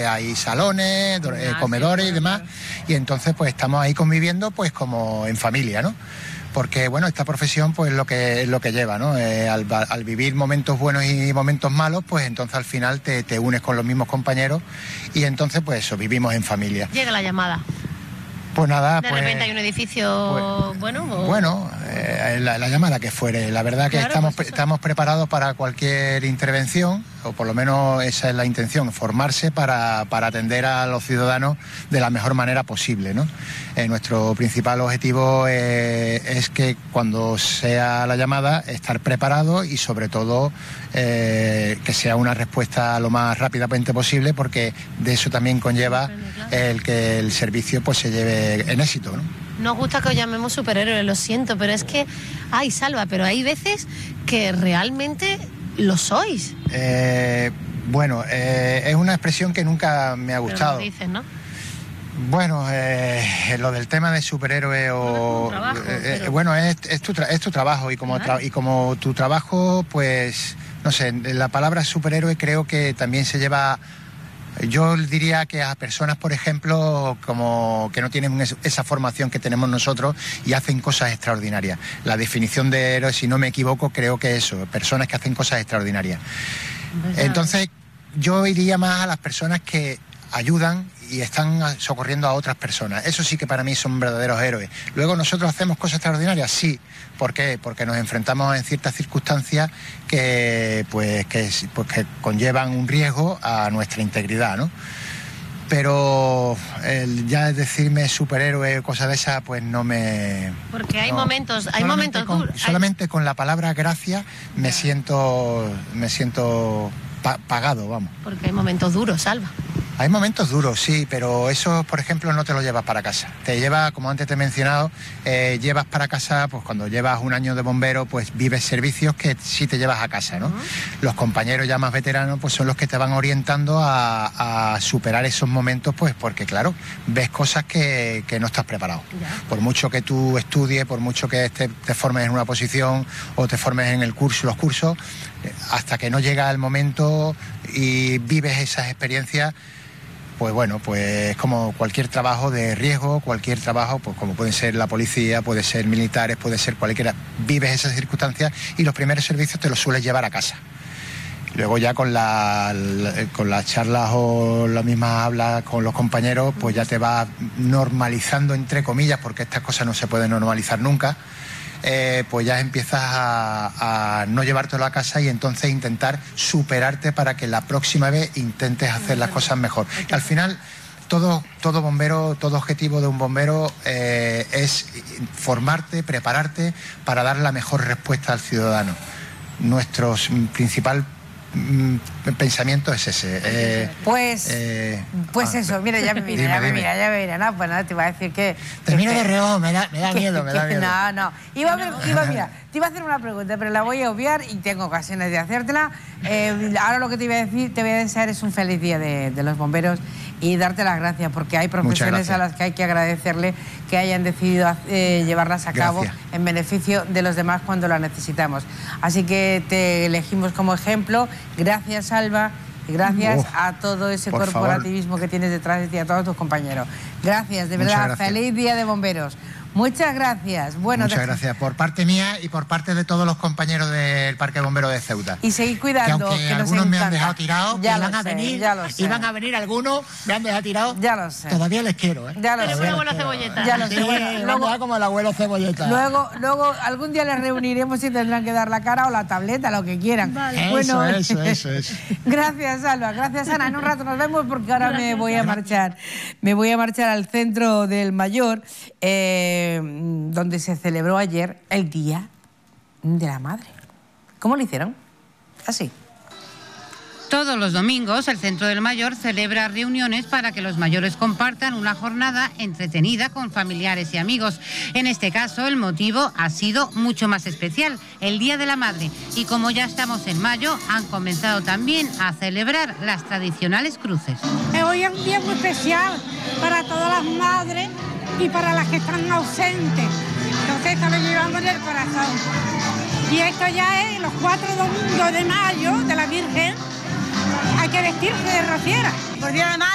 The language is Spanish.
hay salones, comedores y demás, y entonces pues estamos ahí conviviendo pues como en familia, ¿no? Porque bueno, esta profesión pues es lo que lleva, ¿no? Al vivir momentos buenos y momentos malos, pues entonces al final te unes con los mismos compañeros y entonces pues eso, vivimos en familia. Llega la llamada. Pues nada, de repente hay un edificio la llamada que fuere. La verdad que claro, estamos preparados para cualquier intervención, o por lo menos esa es la intención, formarse para atender a los ciudadanos de la mejor manera posible, ¿no? Nuestro principal objetivo es que cuando sea la llamada estar preparado y sobre todo que sea una respuesta lo más rápidamente posible, porque de eso también conlleva el que el servicio pues se lleve en éxito, ¿no? Nos gusta que os llamemos superhéroes, lo siento, pero es que, ay, Salva, pero hay veces que realmente lo sois. Bueno, es una expresión que nunca me ha gustado. Pero lo dices, ¿no? Bueno, lo del tema de superhéroe o... Bueno, es tu trabajo y como tu trabajo, pues, no sé, la palabra superhéroe creo que también se lleva... Yo diría que a personas, por ejemplo, como que no tienen esa formación que tenemos nosotros y hacen cosas extraordinarias. La definición de héroe, si no me equivoco, creo que eso, personas que hacen cosas extraordinarias. Entonces, yo iría más a las personas que ayudan y están socorriendo a otras personas. Eso sí que para mí son verdaderos héroes. Luego, ¿nosotros hacemos cosas extraordinarias? Sí. ¿Por qué? Porque nos enfrentamos en ciertas circunstancias que conllevan un riesgo a nuestra integridad, ¿no? Pero ya decirme superhéroe o cosas de esas, pues no me... Porque hay momentos duros. Solamente con la palabra gracia me siento pagado, vamos. Porque hay momentos duros, Salva. Hay momentos duros, sí, pero eso, por ejemplo, no te lo llevas para casa. Te lleva, como antes te he mencionado, llevas para casa, pues cuando llevas un año de bombero, pues vives servicios que sí te llevas a casa, ¿no? Los compañeros ya más veteranos, pues son los que te van orientando a superar esos momentos, pues porque, claro, ves cosas que no estás preparado. Por mucho que tú estudies, por mucho que te formes en una posición o te formes en los cursos, hasta que no llega el momento y vives esas experiencias, pues bueno, pues como cualquier trabajo de riesgo, cualquier trabajo, pues como puede ser la policía, puede ser militares, puede ser cualquiera, vives esas circunstancias y los primeros servicios te los sueles llevar a casa. Luego ya con las charlas o las mismas hablas con los compañeros, pues ya te vas normalizando, entre comillas, porque estas cosas no se pueden normalizar nunca. Pues ya empiezas a no llevártelo a casa y entonces intentar superarte para que la próxima vez intentes hacer las cosas mejor. Que al final todo bombero, todo objetivo de un bombero es formarte, prepararte para dar la mejor respuesta al ciudadano. Nuestro principal pensamiento es ese. Pues eso, mira, ya me mira. No, pues nada, te iba a decir que... Te miro de reojo, me da miedo. No. Te iba a hacer una pregunta, pero la voy a obviar y tengo ocasiones de hacértela. Ahora lo que te iy a decir, te voy a desear es un feliz día de los bomberos y darte las gracias, porque hay profesiones a las que hay que agradecerle que hayan decidido llevarlas a cabo en beneficio de los demás cuando las necesitamos. Así que te elegimos como ejemplo. Gracias, Salva, y gracias a todo ese corporativismo que tienes detrás de ti, a todos tus compañeros. Gracias, de verdad. Feliz día de bomberos. Muchas gracias. Bueno, muchas gracias por parte mía y por parte de todos los compañeros del Parque Bombero de Ceuta. Y seguid cuidando, que algunos me han dejado tirado, iban a venir algunos, me han dejado tirado. Ya lo sé. Todavía les quiero, ¿eh? Ya lo sé. Pero abuelo Cebolleta. Ya lo sé. Luego como el abuelo Cebolleta. Luego algún día les reuniremos y tendrán que dar la cara o la tableta, lo que quieran. Vale. Bueno, eso. Gracias, Salva. Gracias, Ana. En un rato nos vemos porque ahora me voy a marchar. Me voy a marchar al centro del Mayor, donde se celebró ayer el Día de la Madre. ¿Cómo lo hicieron? Así. Todos los domingos el Centro del Mayor celebra reuniones para que los mayores compartan una jornada entretenida con familiares y amigos. En este caso el motivo ha sido mucho más especial, el Día de la Madre. Y como ya estamos en mayo, han comenzado también a celebrar las tradicionales cruces. Hoy es un día muy especial para todas las madres y para las que están ausentes. Entonces estamos llevando en el corazón. Y esto ya es los 4 domingos de mayo de la Virgen. Hay que vestirse de rociera. Por Día de Madre.